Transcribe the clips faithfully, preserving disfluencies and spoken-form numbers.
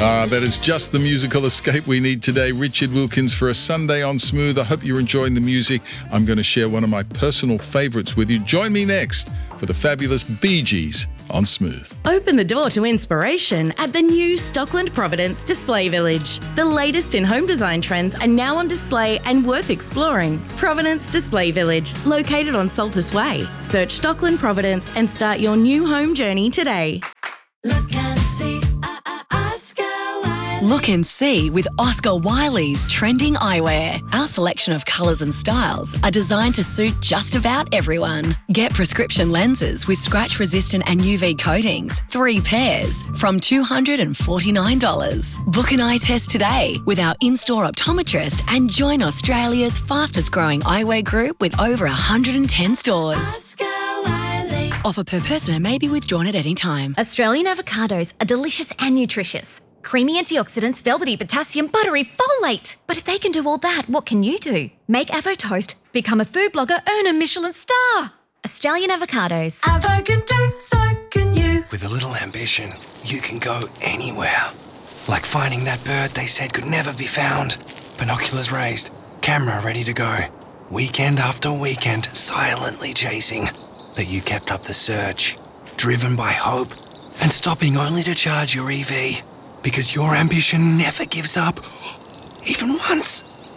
Ah, that is just the musical escape we need today. Richard Wilkins for a Sunday on Smooth. I hope you're enjoying the music. I'm going to share one of my personal favourites with you. Join me next for the fabulous Bee Gees on Smooth. Open the door to inspiration at the new Stockland Providence Display Village. The latest in home design trends are now on display and worth exploring. Providence Display Village, located on Saltus Way. Search Stockland Providence and start your new home journey today. Look and see, uh, uh, Oscar Wiley. Look and see with Oscar Wiley's trending eyewear. Our selection of colours and styles are designed to suit just about everyone. Get prescription lenses with scratch-resistant and U V coatings, three pairs, from two hundred forty-nine dollars. Book an eye test today with our in-store optometrist and join Australia's fastest-growing eyewear group with over one hundred ten stores. Oscar Wiley. Offer per person and may be withdrawn at any time. Australian avocados are delicious and nutritious. Creamy antioxidants, velvety potassium, buttery folate. But if they can do all that, what can you do? Make Avo Toast, become a food blogger, earn a Michelin star. Australian avocados. Avo can do, so can you. With a little ambition, you can go anywhere. Like finding that bird they said could never be found. Binoculars raised, camera ready to go. Weekend after weekend, silently chasing. But you kept up the search, driven by hope, and stopping only to charge your E V. Because your ambition never gives up, even once.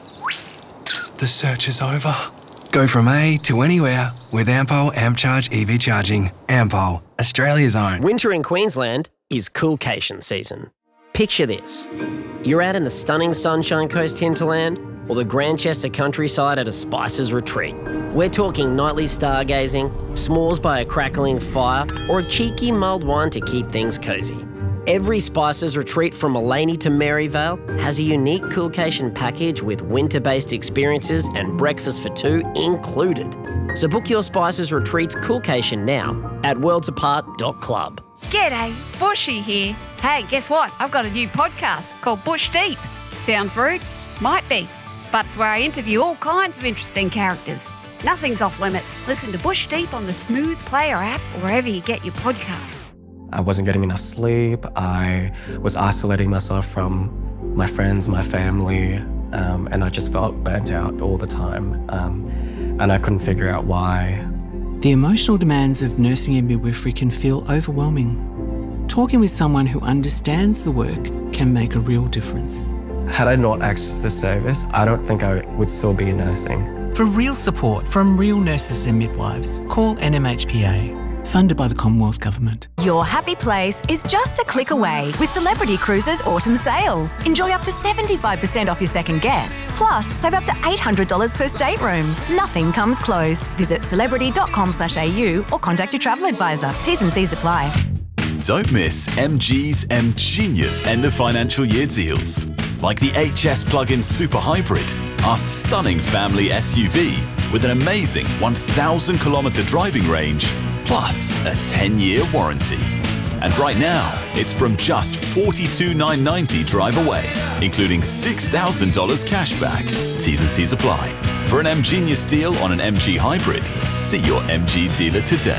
The search is over. Go from A to anywhere with Ampol AmpCharge E V charging. Ampol, Australia's own. Winter in Queensland is coolcation season. Picture this. You're out in the stunning Sunshine Coast hinterland or the Grandchester countryside at a Spices retreat. We're talking nightly stargazing, s'mores by a crackling fire, or a cheeky mulled wine to keep things cosy. Every Spices retreat from Mullaney to Maryvale has a unique coolcation package with winter-based experiences and breakfast for two included. So book your Spices retreats coolcation now at worlds apart dot club. G'day, Bushy here. Hey, guess what? I've got a new podcast called Bush Deep. Sounds rude? Might be. But it's where I interview all kinds of interesting characters. Nothing's off limits. Listen to Bush Deep on the Smooth Player app or wherever you get your podcasts. I wasn't getting enough sleep. I was isolating myself from my friends, my family, um, and I just felt burnt out all the time. Um, and I couldn't figure out why. The emotional demands of nursing and midwifery can feel overwhelming. Talking with someone who understands the work can make a real difference. Had I not accessed this service, I don't think I would still be nursing. For real support from real nurses and midwives, call N M H P A. Funded by the Commonwealth Government. Your happy place is just a click away with Celebrity Cruises Autumn Sale. Enjoy up to seventy-five percent off your second guest. Plus, save up to eight hundred dollars per stateroom. Nothing comes close. Visit celebrity dot com slash A U or contact your travel advisor. T's and C's apply. Don't miss M G's M Genius end of financial year deals. Like the H S plug-in Super Hybrid, our stunning family S U V with an amazing one thousand kilometre driving range, plus a ten-year warranty. And right now, it's from just forty-two thousand nine hundred ninety dollars drive away, including six thousand dollars cash back. T's and C's apply. For an M Genius deal on an M G Hybrid, see your M G dealer today.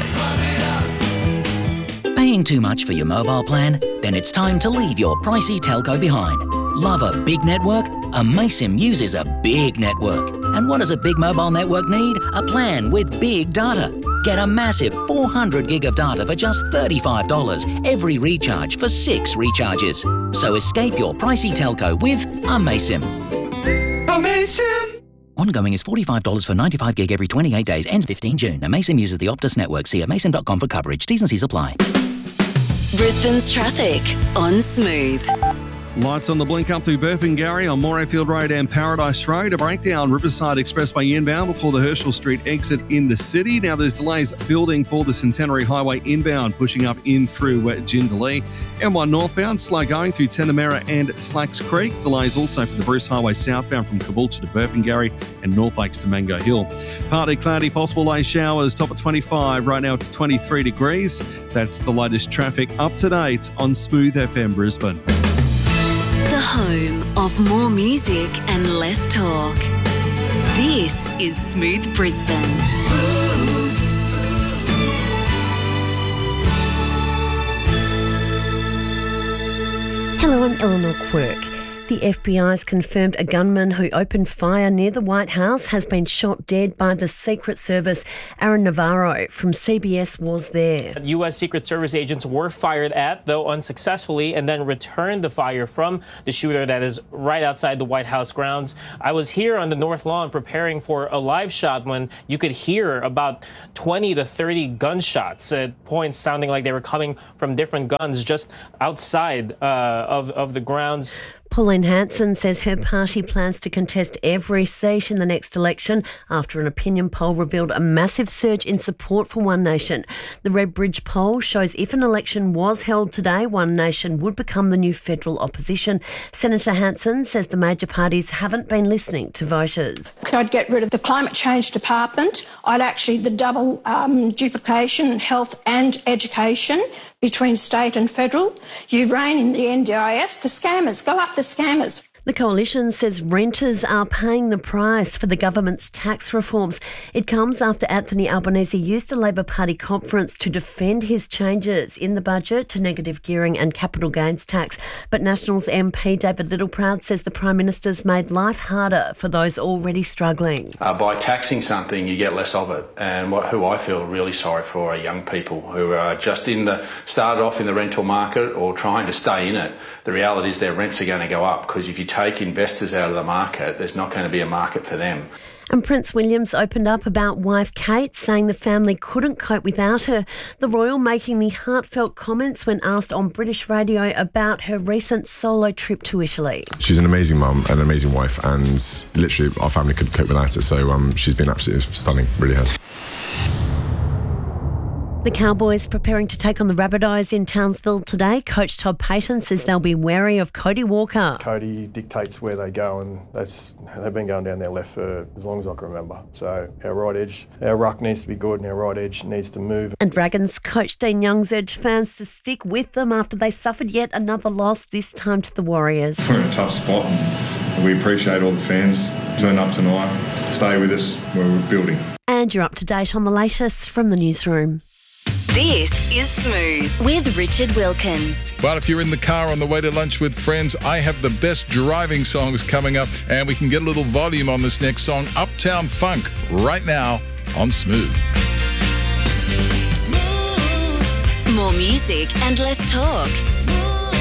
Paying too much for your mobile plan? Then it's time to leave your pricey telco behind. Love a big network? Amaysim uses a big network. And what does a big mobile network need? A plan with big data. Get a massive four hundred gig of data for just thirty-five dollars every recharge for six recharges. So escape your pricey telco with Amaysim. Amaysim! Ongoing is forty-five dollars for ninety-five gig every twenty-eight days, ends fifteenth June. Amaysim uses the Optus network. See amaysim dot com for coverage. T's and C's apply. Brisbane's traffic on Smooth. Lights on the blink up through Burpengary on Morayfield Road and Paradise Road. A breakdown Riverside Expressway inbound before the Herschel Street exit in the city. Now there's delays building for the Centenary Highway inbound, pushing up in through Jindalee. M one northbound, slow going through Tenamera and Slacks Creek. Delays also for the Bruce Highway southbound from Caboolture to Burpengary and North Lakes to Mango Hill. Partly cloudy, possible lay showers, top at twenty-five. Right now it's twenty-three degrees. That's the latest traffic up to date on Smooth F M Brisbane. The home of more music and less talk. This is Smooth Brisbane. Smooth. Hello, I'm Eleanor Quirk. The F B I has confirmed a gunman who opened fire near the White House has been shot dead by the Secret Service. Aaron Navarro from C B S was there. U S Secret Service agents were fired at, though unsuccessfully, and then returned the fire from the shooter that is right outside the White House grounds. I was here on the North Lawn preparing for a live shot when you could hear about twenty to thirty gunshots at points sounding like they were coming from different guns just outside uh, of, of the grounds. Pauline Hanson says her party plans to contest every seat in the next election after an opinion poll revealed a massive surge in support for One Nation. The Redbridge poll shows if an election was held today, One Nation would become the new federal opposition. Senator Hanson says the major parties haven't been listening to voters. I'd get rid of the Climate Change Department. I'd actually the double um, duplication, health and education between state and federal. You rein in the N D I S. The scammers, go after scammers. The coalition says renters are paying the price for the government's tax reforms. It comes after Anthony Albanese used a Labor Party conference to defend his changes in the budget to negative gearing and capital gains tax. But Nationals M P David Littleproud says the Prime Minister's made life harder for those already struggling. Uh, by taxing something, you get less of it. And what, who I feel really sorry for are young people who are just in the started off in the rental market or trying to stay in it. The reality is their rents are going to go up because if you take investors out of the market, there's not going to be a market for them. And Prince William's opened up about wife Kate, saying the family couldn't cope without her. The royal making the heartfelt comments when asked on British radio about her recent solo trip to Italy. She's an amazing mum and an amazing wife, and literally our family couldn't cope without her. So um, she's been absolutely stunning, really has. The Cowboys preparing to take on the Rabbitohs in Townsville today. Coach Todd Payton says they'll be wary of Cody Walker. Cody dictates where they go, and that's, they've been going down their left for as long as I can remember. So our right edge, our ruck needs to be good and our right edge needs to move. And Dragons coach Dean Young's urged fans to stick with them after they suffered yet another loss, this time to the Warriors. We're in a tough spot and we appreciate all the fans. Turn up tonight, stay with us, we're building. And you're up to date on the latest from the newsroom. This is Smooth with Richard Wilkins. Well, if you're in the car on the way to lunch with friends, I have the best driving songs coming up, and we can get a little volume on this next song, Uptown Funk, right now on Smooth. More music and less talk.